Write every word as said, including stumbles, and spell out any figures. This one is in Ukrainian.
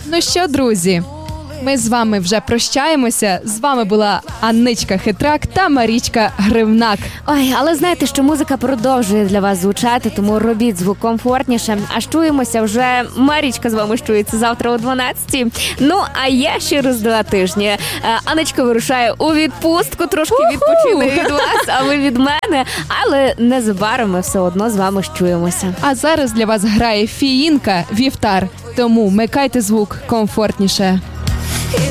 Ну що, друзі, ми з вами вже прощаємося. З вами була Анничка Хитрак та Марічка Гривнак. Ой, але знаєте, що музика продовжує для вас звучати, тому робіть звук комфортніше. А чуємося вже, Марічка з вами чується завтра о дванадцятій. Ну, а я через два тижні. Анничка вирушає у відпустку, трошки відпочине від вас, а ви від мене. Але незабаром ми все одно з вами чуємося. А зараз для вас грає Фіїнка Вівтар. Тому микайте звук комфортніше.